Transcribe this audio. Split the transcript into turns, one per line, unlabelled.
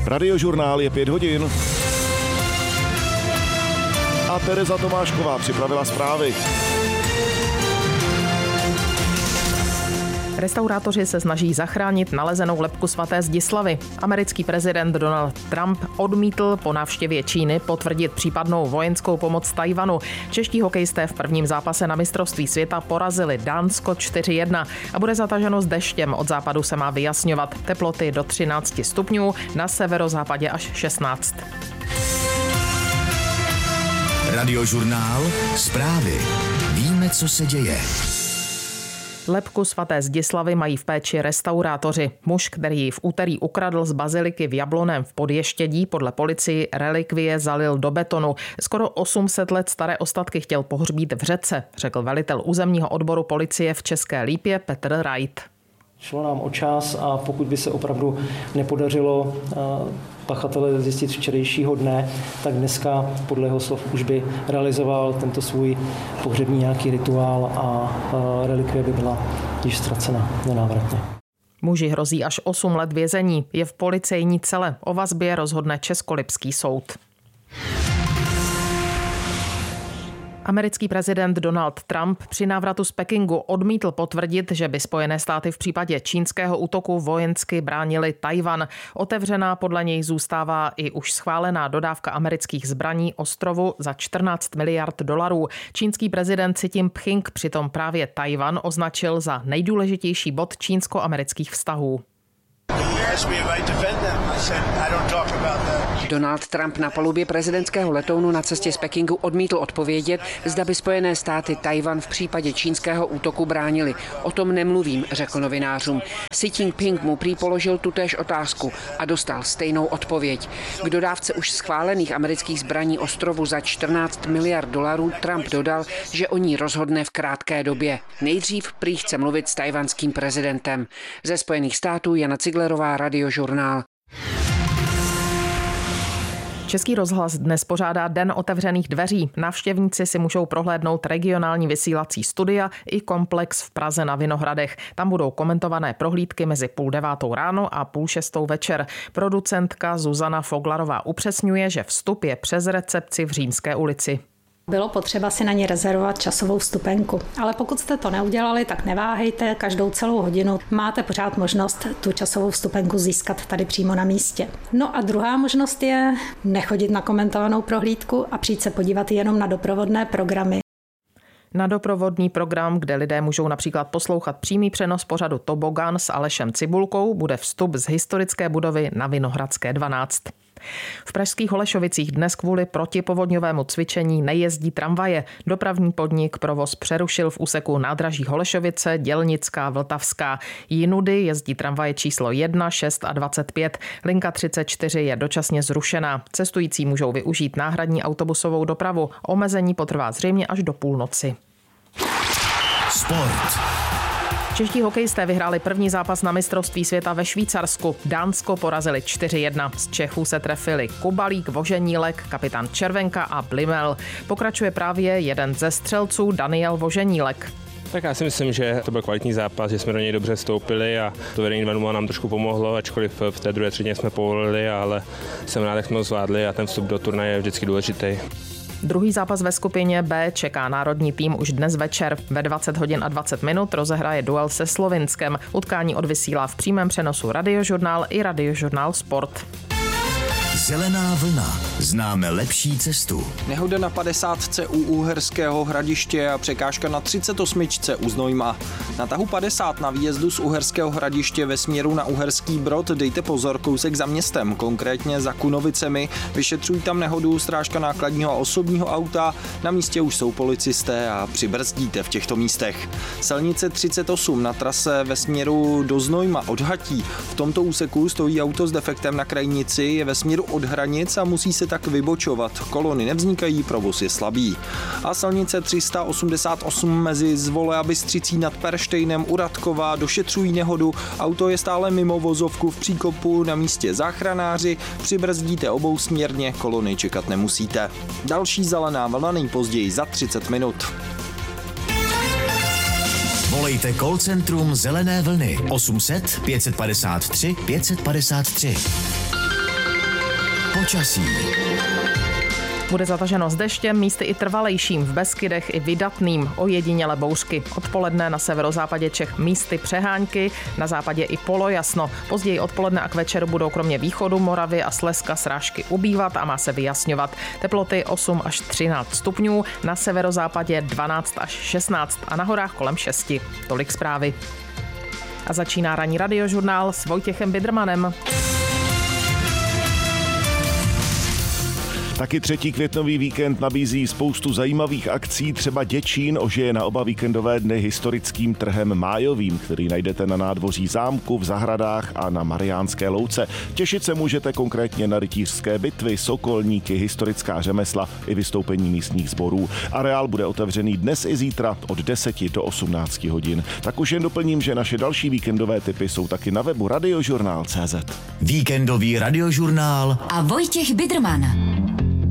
Radiožurnál je 5 hodin. A Tereza Tomášková připravila zprávy.
Restaurátoři se snaží zachránit nalezenou lebku svaté Zdislavy. Americký prezident Donald Trump odmítl po návštěvě Číny potvrdit případnou vojenskou pomoc Tajvanu. Čeští hokejisté v prvním zápase na mistrovství světa porazili Dánsko 4-1 a bude zataženo s deštěm. Od západu se má vyjasňovat, teploty do 13 stupňů, na severozápadě až 16.
Radiožurnál, zprávy. Víme, co se děje.
Lebku svaté Zdislavy mají v péči restaurátoři. Muž, který ji v úterý ukradl z baziliky v Jablonném v Podještědí, podle policii relikvie zalil do betonu. Skoro 800 let staré ostatky chtěl pohřbít v řece, řekl velitel územního odboru policie v České Lípě Petr Rajt.
Šlo nám o čas a pokud by se opravdu nepodařilo pachatele zjistit včerejšího dne, tak dneska podle jeho slov už by realizoval tento svůj pohřební nějaký rituál a relikvie by byla již ztracena nenávratně.
Muži hrozí až 8 let vězení. Je v policejní cele. O vazbě rozhodne Českolipský soud. Americký prezident Donald Trump při návratu z Pekingu odmítl potvrdit, že by Spojené státy v případě čínského útoku vojensky bránili Tajvan. Otevřená podle něj zůstává i už schválená dodávka amerických zbraní ostrovu za 14 miliard dolarů. Čínský prezident Xi Jinping přitom právě Tajvan označil za nejdůležitější bod čínsko-amerických vztahů.
Donald Trump na palubě prezidentského letounu na cestě z Pekingu odmítl odpovědět, zda by Spojené státy Tajvan v případě čínského útoku bránili. O tom nemluvím, řekl novinářům. Xi Jinping mu prý položil tutéž otázku a dostal stejnou odpověď. K dodávce už schválených amerických zbraní ostrovu za 14 miliard dolarů Trump dodal, že o ní rozhodne v krátké době. Nejdřív prý chce mluvit s tajvanským prezidentem. Ze Spojených států Jana Ciglerová, Radiožurnál.
Český rozhlas dnes pořádá Den otevřených dveří. Návštěvníci si můžou prohlédnout regionální vysílací studia i komplex v Praze na Vinohradech. Tam budou komentované prohlídky mezi 8:30 ráno a 5:30 večer. Producentka Zuzana Foglarová upřesňuje, že vstup je přes recepci v Římské ulici.
Bylo potřeba si na ně rezervovat časovou vstupenku. Ale pokud jste to neudělali, tak neváhejte, každou celou hodinu máte pořád možnost tu časovou vstupenku získat tady přímo na místě. No a druhá možnost je nechodit na komentovanou prohlídku a přijít se podívat jenom na doprovodné programy.
Na doprovodný program, kde lidé můžou například poslouchat přímý přenos pořadu Tobogán s Alešem Cibulkou, bude vstup z historické budovy na Vinohradské 12. V pražských Holešovicích dnes kvůli protipovodňovému cvičení nejezdí tramvaje. Dopravní podnik provoz přerušil v úseku nádraží Holešovice, Dělnická, Vltavská. Jinudy jezdí tramvaje číslo 1, 6 a 25. Linka 34 je dočasně zrušená. Cestující můžou využít náhradní autobusovou dopravu. Omezení potrvá zřejmě až do půlnoci.
Sport.
Čeští hokejisté vyhráli první zápas na mistrovství světa ve Švýcarsku. Dánsko porazili 4-1. Z Čechů se trefili Kubalík, Voženílek, kapitán Červenka a Blimel. Pokračuje právě jeden ze střelců Daniel Voženílek.
Tak já si myslím, že to byl kvalitní zápas, že jsme do něj dobře vstoupili a to vedení 2-0 nám trošku pomohlo, ačkoliv v té druhé třetině jsme povolili, ale jsem rád, jak jsme ho zvládli a ten vstup do turnaje je vždycky důležitý.
Druhý zápas ve skupině B čeká národní tým už dnes večer. Ve 20 hodin a 20 minut rozehraje duel se Slovinskem. Utkání odvysílá v přímém přenosu Radiožurnál i Radiožurnál Sport.
Zelená vlna. Známe lepší cestu.
Nehoda na 50 u Uherského Hradiště a překážka na 38 u Znojma. Na tahu 50 na výjezdu z Uherského Hradiště ve směru na Uherský Brod dejte pozor kousek za městem, konkrétně za Kunovicemi. Vyšetřují tam nehodu strážka nákladního a osobního auta. Na místě už jsou policisté a přibrzdíte v těchto místech. Silnice 38 na trase ve směru do Znojma od Hatí. V tomto úseku stojí auto s defektem na krajnici, je ve směru od hranic a musí se tak vybočovat. Kolony nevznikají, provoz je slabý. A silnice 388 mezi Zvole a Bystřicí nad Perštejnem u Radkova došetřují nehodu. Auto je stále mimo vozovku v příkopu, na místě záchranáři. Přibrzdíte obousměrně, kolony čekat nemusíte. Další zelená vlna nejpozději za 30 minut.
Volejte call centrum Zelené vlny 800 553 553. Počasí.
Bude zataženo s deštěm, místy i trvalejším, v Beskydech i vydatným, ojediněle bouřky. Odpoledne na severozápadě Čech místy přehánky, na západě i polojasno. Později odpoledne a k večeru budou kromě východu Moravy a Slezska srážky ubývat a má se vyjasňovat. Teploty 8 až 13 stupňů, na severozápadě 12 až 16 a na horách kolem 6. Tolik zprávy. A začíná ranní radiožurnál s Vojtěchem Bidrmanem.
Taky 3. květnový víkend nabízí spoustu zajímavých akcí, třeba Děčín ožije na oba víkendové dny historickým trhem májovým, který najdete na nádvoří zámku, v zahradách a na Mariánské louce. Těšit se můžete konkrétně na rytířské bitvy, sokolníky, historická řemesla i vystoupení místních sborů. Areál bude otevřený dnes i zítra od 10 do 18 hodin. Tak už jen doplním, že naše další víkendové tipy jsou taky na webu radiožurnál.cz.
Víkendový radiožurnál
a Vojtěch Bidrman.